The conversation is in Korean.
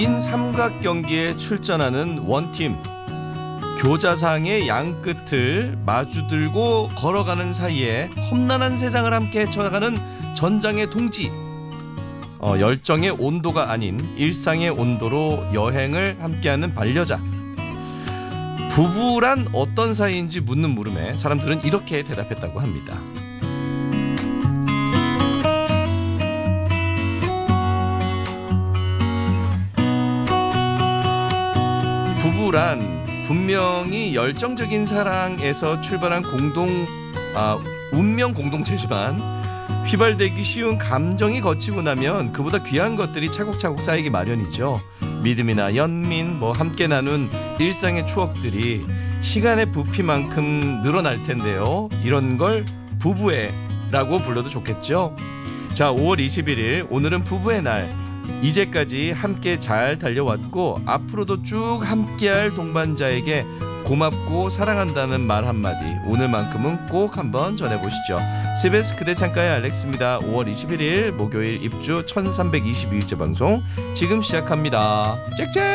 인 삼각경기에 출전하는 원팀. 교자상의 양끝을 마주들고 걸어가는 사이에 험난한 세상을 함께 헤쳐나가는 전장의 동지. 열정의 온도가 아닌 일상의 온도로 여행을 함께하는 반려자. 부부란 어떤 사이인지 묻는 물음에 사람들은 이렇게 대답했다고 합니다. 부부란 분명히 열정적인 사랑에서 출발한 운명 공동체지만 휘발되기 쉬운 감정이 거치고 나면 그보다 귀한 것들이 차곡차곡 쌓이기 마련이죠. 믿음이나 연민, 함께 나눈 일상의 추억들이 시간의 부피만큼 늘어날 텐데요. 이런 걸 부부애라고 불러도 좋겠죠. 자, 5월 21일 오늘은 부부의 날. 이제까지 함께 잘 달려왔고 앞으로도 쭉 함께할 동반자에게 고맙고 사랑한다는 말 한마디 오늘만큼은 꼭 한번 전해보시죠. CBS 그대 창가의 알렉스입니다. 5월 21일 목요일 입주 1322일째 방송 지금 시작합니다. 짹짹.